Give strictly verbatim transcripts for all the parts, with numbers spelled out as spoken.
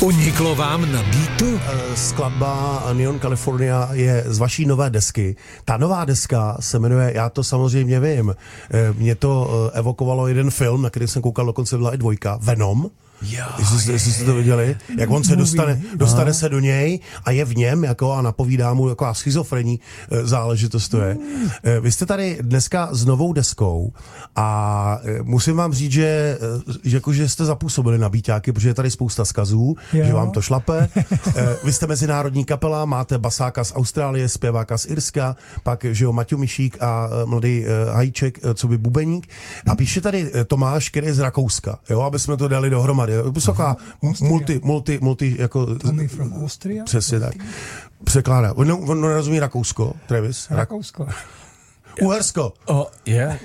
Uniklo vám na beatu? Skladba Neon California je z vaší nové desky. Ta nová deska se jmenuje, já to samozřejmě vím, mě to evokovalo jeden film, na který jsem koukal, dokonce byla i dvojka, Venom. Jo, jestli, jestli jste to viděli, jak on se dostane, dostane se do něj a je v něm jako a napovídá mu jako schizofrenní záležitost to je. Vy jste tady dneska s novou deskou a musím vám říct, že, že, jako, že jste zapůsobili na beatáky, protože je tady spousta skazů, jo. Že vám to šlape. Vy jste mezinárodní kapela, máte basáka z Austrálie, zpěváka z Irska, pak že jo, Maťo Mišík a mladý Hajíček, co by bubeník. A píše tady Tomáš, který je z Rakouska, jo, aby jsme to dali dohromady. Vysoká multi, multi, multi, jako... Tommy from Austria? Přesně tak. Překládá. On, on rozumí Rakousko, Travis? Rakousko. Uhersko. Oh, yeah.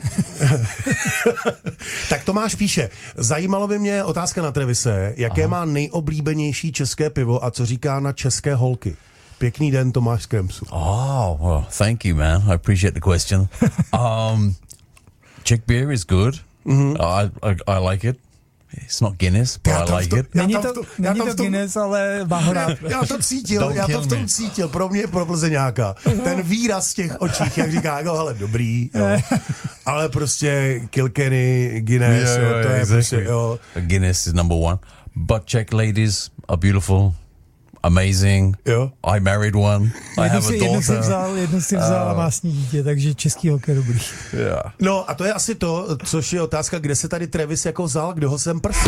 Tak Tomáš píše, zajímalo by mě otázka na Travise, jaké Aha. má nejoblíbenější české pivo a co říká na české holky. Pěkný den, Tomáš z Kremsu. Oh, well, thank you, man. I appreciate the question. um, Czech beer is good. Mm-hmm. I, I, I like it. It's not Guinness, but I like it. Není to, není to Guinness, ale má ho rád. Já to cítil, já to v tom cítil. Pro mě je pro Plzeňáka. Ten výraz v těch očích, jak říká, jako, hele, dobrý, jo. Ale prostě Kilkenny, Guinness, yeah, jo, to yeah, je exactly. Prostě, jo. Guinness is number one. But Czech ladies are beautiful. Amazing. Jo. I married one. I have a daughter. Jednu si vzal, jednu si vzal a má s ní dítě, takže český hokej dobrý. Yeah. No a to je asi to, což je otázka, kde se tady Travis jako vzal, kdo ho sem prstil.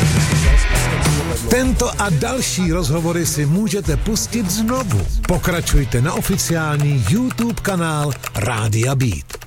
Tento a další rozhovory si můžete pustit znovu. Pokračujte na oficiální YouTube kanál Rádia Beat.